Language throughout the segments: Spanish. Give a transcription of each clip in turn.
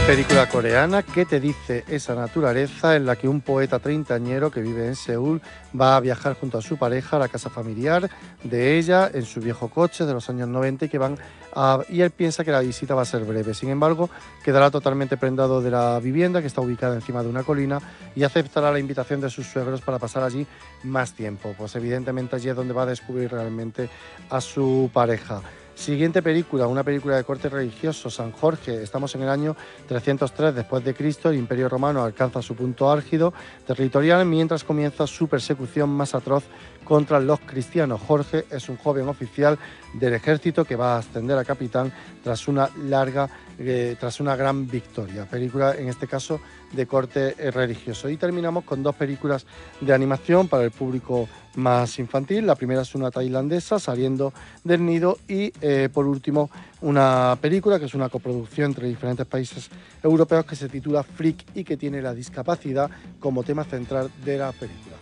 Película coreana, ¿qué te dice esa naturaleza?, en la que un poeta treintañero que vive en Seúl va a viajar junto a su pareja a la casa familiar de ella en su viejo coche de los años 90 y él piensa que la visita va a ser breve. Sin embargo, quedará totalmente prendado de la vivienda, que está ubicada encima de una colina, y aceptará la invitación de sus suegros para pasar allí más tiempo. Pues evidentemente allí es donde va a descubrir realmente a su pareja. Siguiente película, una película de corte religioso, San Jorge. Estamos en el año 303 después de Cristo. El Imperio Romano alcanza su punto álgido territorial mientras comienza su persecución más atroz contra los cristianos. Jorge es un joven oficial del ejército que va a ascender a capitán tras una gran victoria. Película, en este caso, de corte religioso. Y terminamos con dos películas de animación para el público más infantil. La primera es una tailandesa, Saliendo del Nido, y por último una película que es una coproducción entre diferentes países europeos que se titula Freak y que tiene la discapacidad como tema central de la película.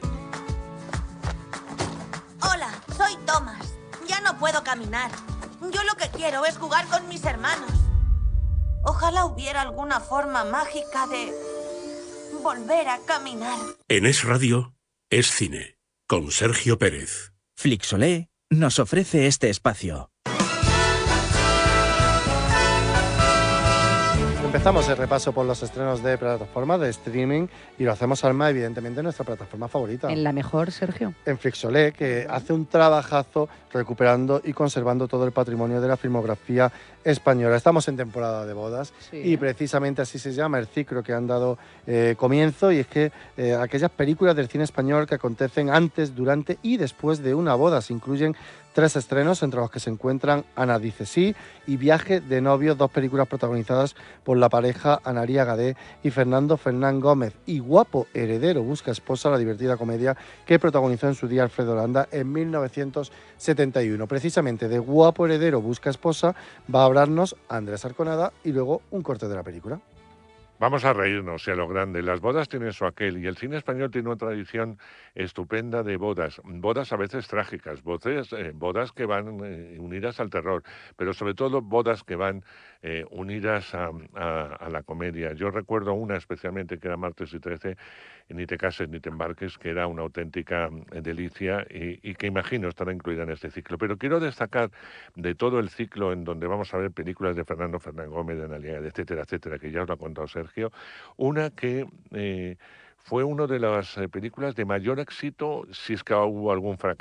Hola, soy Thomas. Ya no puedo caminar. Yo lo que quiero es jugar con mis hermanos. Ojalá hubiera alguna forma mágica de volver a caminar. En Es Radio, Es Cine, con Sergio Pérez. Flixolé nos ofrece este espacio. Empezamos el repaso por los estrenos de plataformas de streaming y lo hacemos, Alma, evidentemente en nuestra plataforma favorita. En la mejor, Sergio. En Flixolé, que hace un trabajazo recuperando y conservando todo el patrimonio de la filmografía española. Estamos en temporada de bodas, Sí. y precisamente así se llama el ciclo que han dado comienzo, y es que aquellas películas del cine español que acontecen antes, durante y después de una boda. Se incluyen 3 estrenos, entre los que se encuentran Ana dice sí y Viaje de novios, 2 películas protagonizadas por la pareja Analía Gadé y Fernando Fernán Gómez. Y Guapo heredero busca esposa, la divertida comedia que protagonizó en su día Alfredo Landa en 1971. Precisamente de Guapo heredero busca esposa va a hablarnos Andrés Arconada y luego un corte de la película. Vamos a reírnos y a lo grande. Las bodas tienen su aquel y el cine español tiene una tradición estupenda de bodas. Bodas a veces trágicas, bodas que van unidas al terror, pero sobre todo bodas que van unidas a la comedia. Yo recuerdo una especialmente que era Martes y 13, Ni te cases ni te embarques, que era una auténtica delicia y que imagino estará incluida en este ciclo. Pero quiero destacar de todo el ciclo en donde vamos a ver películas de Fernando Fernán Gómez, de Analia, etcétera, etcétera, que ya os lo ha contado Sergio, una que fue una de las películas de mayor éxito, si es que hubo algún fracaso